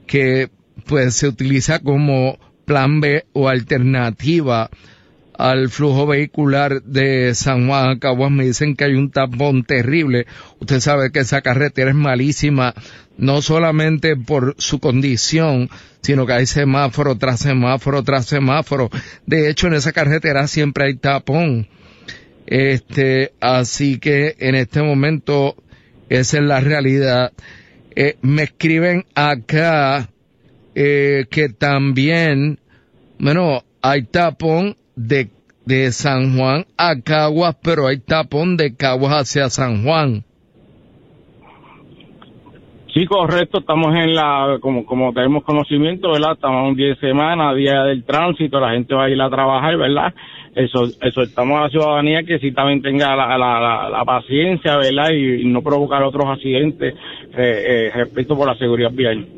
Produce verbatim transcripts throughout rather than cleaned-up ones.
que pues se utiliza como plan B o alternativa al flujo vehicular de San Juan a Caguas. Me dicen que hay un tapón terrible. Usted sabe que esa carretera es malísima, no solamente por su condición, sino que hay semáforo tras semáforo tras semáforo. De hecho, en esa carretera siempre hay tapón. Este, así que en este momento esa es la realidad. Eh, me escriben acá eh, que también, bueno, hay tapón de, de San Juan a Caguas, pero hay tapón de Caguas hacia San Juan. Sí, correcto, estamos en la, como como tenemos conocimiento, ¿verdad? Estamos en un día de semana, día del tránsito, la gente va a ir a trabajar, ¿verdad? Eso, eso estamos a la ciudadanía que sí también tenga la, la, la, la paciencia, ¿verdad? Y, y no provocar otros accidentes eh, eh, respecto por la seguridad vial.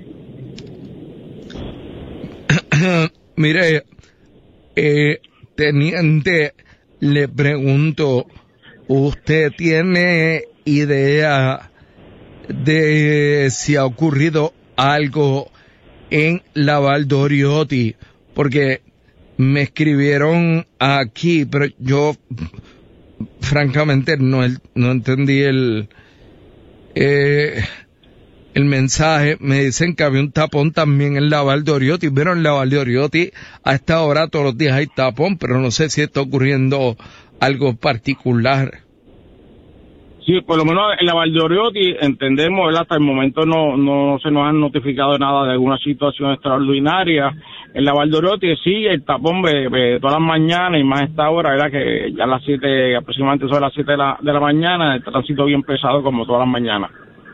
Mire, eh, teniente, le pregunto, ¿usted tiene idea de si ha ocurrido algo en la Valdoriotti? Porque me escribieron aquí, pero yo francamente no, no entendí el eh, el mensaje. Me dicen que había un tapón también en la Valdoriotti. Vieron, en la Valdoriotti a esta hora todos los días hay tapón, pero no sé si está ocurriendo algo particular. Sí, por lo menos en la Valdoriotti entendemos, ¿verdad? Hasta el momento no, no se nos han notificado nada de alguna situación extraordinaria. En la Valdoriotti sí, el tapón de, de todas las mañanas y más a esta hora, ¿verdad? Que ya a las siete, aproximadamente son las siete de la, de la mañana, el tránsito bien pesado como todas las mañanas.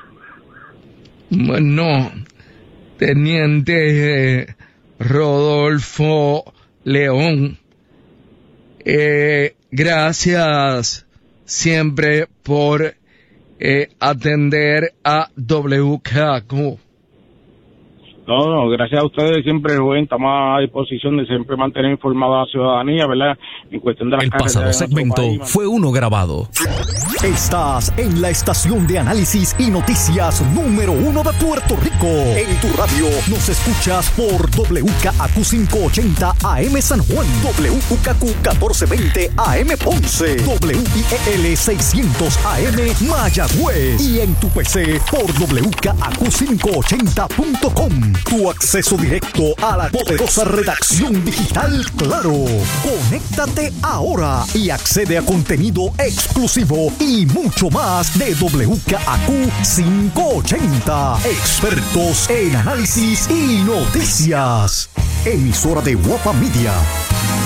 Bueno, teniente Rodolfo León, eh, gracias siempre por eh, atender a W K Q. No, no, gracias a ustedes siempre, Rubén, estamos a disposición de siempre mantener informada a la ciudadanía, ¿verdad? En cuestión de las El pasado segmento país, fue uno grabado. Estás en la estación de análisis y noticias número uno de Puerto Rico. En tu radio nos escuchas por W K Q quinientos ochenta A M San Juan, W K Q catorce veinte A M Ponce, W I E L seiscientos A M Mayagüez y en tu P C por W K Q quinientos ochenta punto com. Tu acceso directo a la poderosa redacción digital Claro. Conéctate ahora y accede a contenido exclusivo y mucho más de W K Q quinientos ochenta. Expertos en análisis y noticias. Emisora de Guapa Media.